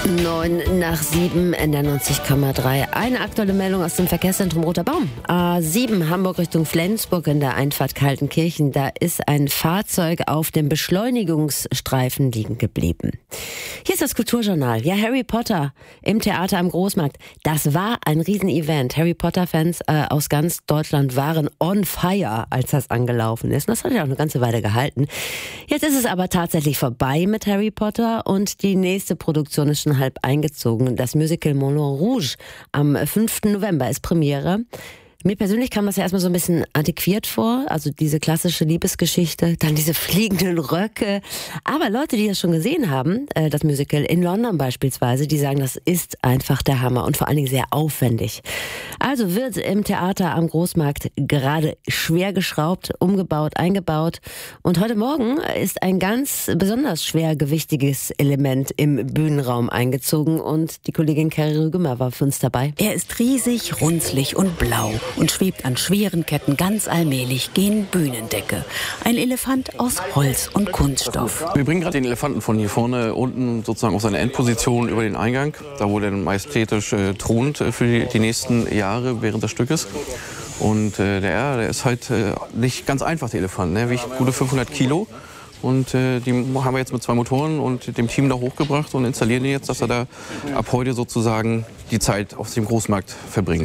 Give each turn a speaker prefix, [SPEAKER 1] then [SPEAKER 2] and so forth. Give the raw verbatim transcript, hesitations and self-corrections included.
[SPEAKER 1] Neun nach sieben, N R neunzig Komma drei. Eine aktuelle Meldung aus dem Verkehrszentrum Roter Baum. A sieben, Hamburg Richtung Flensburg in der Einfahrt Kaltenkirchen. Da ist ein Fahrzeug auf dem Beschleunigungsstreifen liegen geblieben. Hier ist das Kulturjournal. Ja, Harry Potter im Theater am Großmarkt. Das war ein Riesenevent. Harry Potter-Fans äh, aus ganz Deutschland waren on fire, als das angelaufen ist. Und das hat ja auch eine ganze Weile gehalten. Jetzt ist es aber tatsächlich vorbei mit Harry Potter und die nächste Produktion ist schon halb eingezogen. Das Musical Moulin Rouge am fünften November ist Premiere. Mir persönlich kam das ja erstmal so ein bisschen antiquiert vor, also diese klassische Liebesgeschichte, dann diese fliegenden Röcke. Aber Leute, die das schon gesehen haben, äh, das Musical in London beispielsweise, die sagen, das ist einfach der Hammer und vor allen Dingen sehr aufwendig. Also wird im Theater am Großmarkt gerade schwer geschraubt, umgebaut, eingebaut. Und heute Morgen ist ein ganz besonders schwergewichtiges Element im Bühnenraum eingezogen und die Kollegin Kerry Rügemer war für uns dabei.
[SPEAKER 2] Er ist riesig, runzlig und blau und schwebt an schweren Ketten ganz allmählich gen Bühnendecke. Ein Elefant aus Holz und Kunststoff.
[SPEAKER 3] Wir bringen gerade den Elefanten von hier vorne unten sozusagen auf seine Endposition über den Eingang, da wo der majestätisch äh, thront äh, für die, die nächsten Jahre während des Stückes. Und äh, der, der ist halt äh, nicht ganz einfach, der Elefant. Ne? Wiegt gute fünfhundert Kilo. Und äh, die haben wir jetzt mit zwei Motoren und dem Team da hochgebracht und installieren die jetzt, dass er da ab heute sozusagen die Zeit auf dem Großmarkt verbringt.